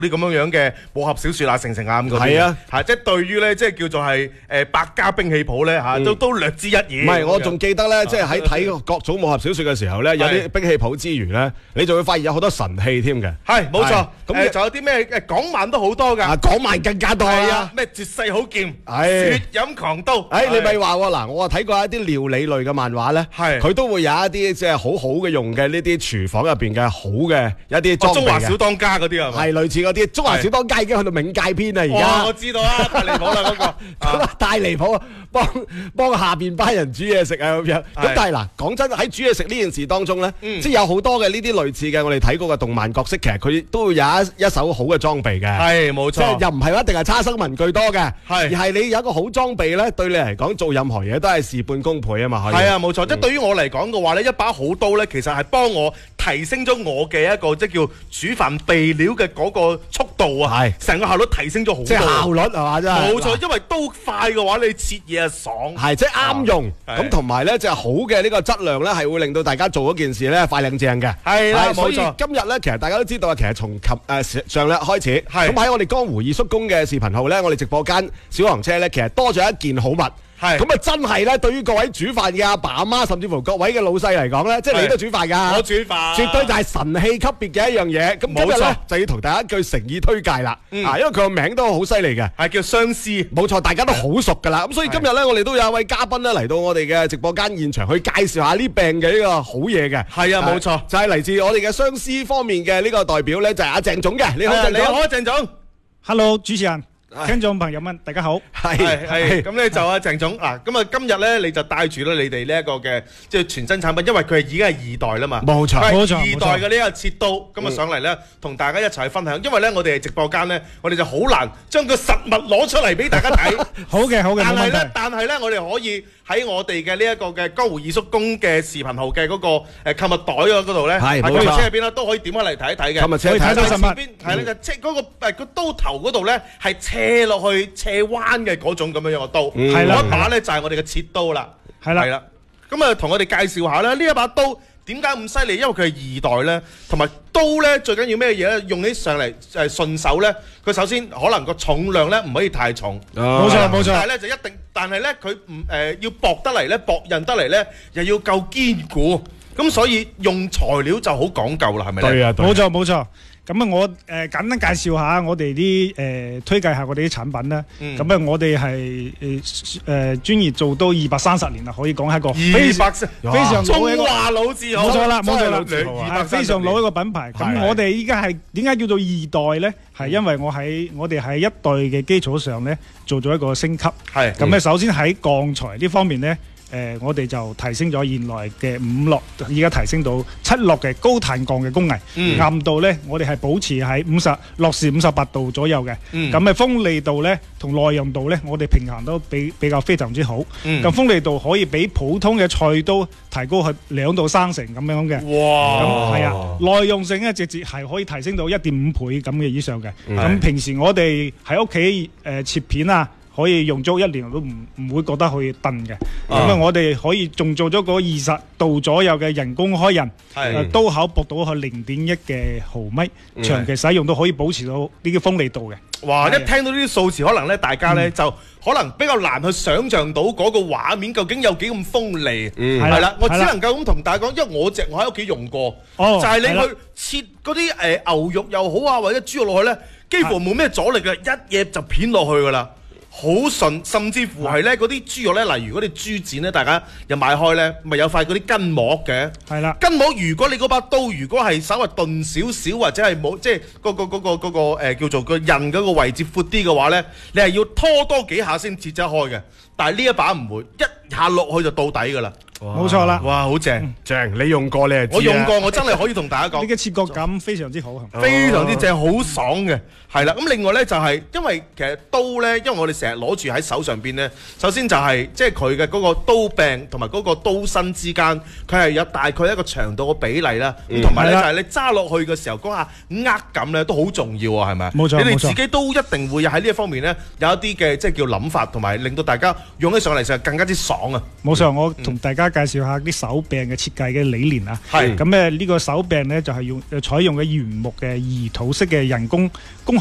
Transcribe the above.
啲咁樣嘅武俠小説啊，成啊咁嗰啲， 係啊， 即係對於咧，即係叫做係百家兵器譜咧嚇，都略知一二。 唔係，我仲記得咧，即係喺睇各種武俠小説嘅時候咧，有啲兵器譜之餘咧，你就會發現有好多神器添嘅。 係冇錯，咁仲有啲咩港漫都好多㗎， 港漫更加多啊， 咩絕世好劍、血飲狂刀。 你咪話喎嗱，我睇過一啲料理類嘅漫畫咧，佢都會有一啲即係好好嘅用嘅呢啲廚房入邊嘅好嘅一啲裝備嘅。 中華小當家嗰啲係咪？ 係類似嗰啲中華小當家已經去到冥界篇啦，而家。 我知道啊，太離譜啦嗰個， 太離譜啊！幫下邊班人煮嘢食啊咁樣。咁但係嗱，講真喺煮嘢食呢件事當中咧，即係有好多嘅呢啲類似嘅我哋睇過嘅動漫角色，其實佢都會有一手好嘅裝備嘅。 係冇錯， 即係又唔係話一定係差生文具多嘅，而係你有一個好裝備咧，對你嚟講做任何嘢都係事半功倍啊嘛。 係啊，冇錯。即係對於我嚟講嘅話咧，一把好刀咧，其實係幫我提升咗我嘅一個即係叫煮飯備料嘅嗰個速度啊，成個效率提升咗好多。即係效率係嘛？真係冇錯，因為刀快嘅話，你切嘢啊爽，係即係啱用。咁同埋咧，就係好嘅呢個質量咧，係會令到大家做嗰件事咧快靚正嘅。係啦，冇錯。今日咧，其實大家都知道啊，其實從上日開始，咁喺我哋江湖二叔公嘅視頻號咧，我哋直播間小黃車咧，其實多咗一件好物。咁啊，真係咧，對於各位煮飯嘅阿爸阿媽，甚至乎各位嘅老細嚟講咧，即係你都煮飯㗎。我煮飯，絕對就係神器級別嘅一樣嘢。咁今日咧就要同大家一句誠意推介啦。因為佢個名都好犀利嘅，係叫相思。冇錯，大家都好熟㗎啦。咁所以今日咧，我哋都有一位嘉賓咧嚟到我哋嘅直播間現場，去介紹下呢病嘅呢個好嘢嘅。係啊，冇錯，就係嚟自我哋嘅相思方面嘅呢個代表咧，就係阿鄭總嘅。你好，鄭總。你好，鄭總。 Hello，主持人。聽眾朋友們，大家好。 係咁咧就阿鄭總嗱，咁啊今日咧你就帶住咧你哋呢一個嘅即係全新產品，因為佢係已經係二代啦嘛。冇錯，冇錯。二代嘅呢個切刀咁啊上嚟咧，同大家一齊去分享。因為咧我哋係直播間咧，我哋就好難將個實物攞出嚟俾大家睇。好嘅，好嘅。但係咧，我哋可以喺我哋嘅呢一個嘅江湖二叔公嘅視頻號嘅嗰個購物袋嗰度咧，喺購物車入邊咧都可以點開嚟睇一睇嘅。購物車睇到實物。係咧就即係嗰個刀頭嗰度咧係斜落去斜彎嘅嗰種咁樣樣嘅刀，嗰一把咧就係我哋嘅切刀啦。係啦，咁啊同我哋介紹下咧，呢一把刀點解咁犀利？因為佢係二代咧，同埋刀咧最緊要咩嘢咧？用起上嚟順手咧，佢首先可能個重量咧唔可以太重。冇錯冇錯。但係咧就一定，但係咧佢唔要薄得嚟咧，薄韌得嚟咧，又要夠堅固。咁所以用材料就好講究啦，係咪咧？對啊， 冇錯冇錯。咁啊，我簡單介紹下我哋啲推介下我哋啲產品啦。咁啊，我哋係專業做到230年啦，可以講係一個非常老嘅一個中華老字號。冇錯啦，冇錯啦，非常老一個品牌。咁我哋依家係點解叫做二代咧？係因為我哋喺一代嘅基礎上咧，做咗一個升級。係咁咧，首先喺鋼材呢方面咧。我哋就提升咗原來嘅5落，而家提升到7落嘅高碳鋼嘅工藝。硬度咧，我哋係保持喺落士58度左右嘅。咁嘅鋒利度咧，同耐用度咧，我哋平衡都比較非常之好。咁鋒利度可以比普通嘅菜刀提高去2到3成咁樣嘅。哇！咁係啊，耐用性咧直接係可以提升到1.5倍咁嘅以上嘅。咁平時我哋喺屋企切片啊，可以用足1年都唔會覺得可以燉嘅。咁啊，我哋可以仲做咗個20度左右嘅人工開刃，刀口薄到去0.1嘅毫米，長期使用都可以保持到呢個鋒利度嘅。哇！一聽到呢啲數字，可能咧大家咧就可能比較難去想像到嗰個畫面究竟有幾咁鋒利。係啦，我只能夠咁同大家講，因為我喺屋企用過，就係你去切嗰啲牛肉又好啊，或者豬肉落去咧，幾乎冇咩阻力嘅，一嘢就片落去噶啦。好順，甚至乎係咧嗰啲豬肉咧，例如嗰啲豬展咧，大家又買開咧，咪有塊嗰啲筋膜嘅。係啦，筋膜如果你嗰把刀如果係稍微鈍少少，或者係冇即係嗰個叫做個刃嗰個位置闊啲嘅話咧，你係要拖多幾下先切得開嘅。但係呢一把唔會，一下落去就到底㗎啦。冇錯啦！哇，好正正！你用過你係知啊？我用過，我真係可以同大家講，呢個切割感非常之好，非常之正，好爽嘅。係啦，咁另外咧就係因為其實刀咧，因為我哋成日攞住喺手上邊咧，首先就係即係佢嘅嗰個刀柄同埋嗰個刀身之間，佢係有大概一個長度嘅比例啦。咁同埋咧就係你揸落去嘅時候嗰下握感咧都好重要啊，係咪？冇錯，你哋自己都一定會喺呢一方面咧有一啲嘅即係叫諗法，同埋令到大家用起上嚟就更加之爽啊！冇錯，我同大家介紹下啲手柄嘅設計嘅理念啊。 係咁呢個手柄呢，就係採用嘅原木嘅擬土式嘅人工